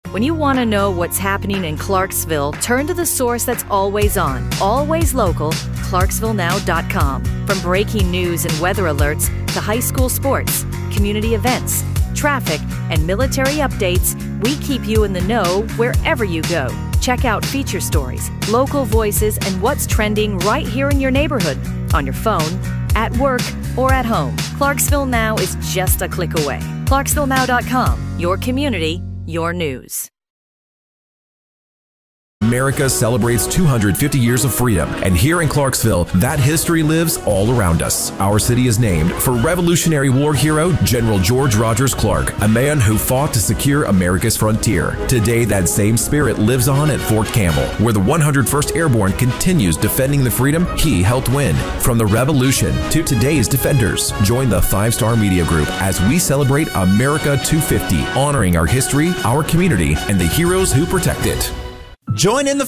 When you want to know what's happening in Clarksville, turn to the source that's always on, always local, ClarksvilleNow.com. From breaking news and weather alerts to high school sports, community events, traffic, and military updates, we keep you in the know wherever you go. Check out feature stories, local voices, and what's trending right here in your neighborhood, on your phone, at work, or at home. Clarksville Now is just a click away. ClarksvilleNow.com, your community, your news. America celebrates 250 years of freedom, and here in Clarksville, that history lives all around us. Our city is named for Revolutionary War hero General George Rogers Clark, a man who fought to secure America's frontier. Today, that same spirit lives on at Fort Campbell, where the 101st Airborne continues defending the freedom he helped win. From the Revolution to today's defenders, join the 5-Star Media Group as we celebrate America 250, honoring our history, our community, and the heroes who protect it. Join in the